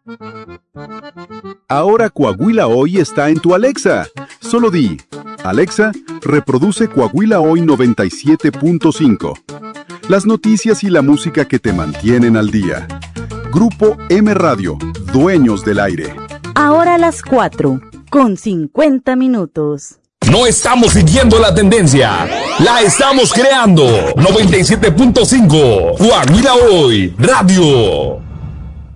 Ahora Coahuila Hoy está en tu Alexa. Solo di, Alexa, reproduce Coahuila Hoy 97.5. Las noticias y la música que te mantienen al día. Grupo M Radio, dueños del aire. Ahora a las 4:50. No estamos siguiendo la tendencia, la estamos creando. 97.5, Coahuila Hoy, Radio.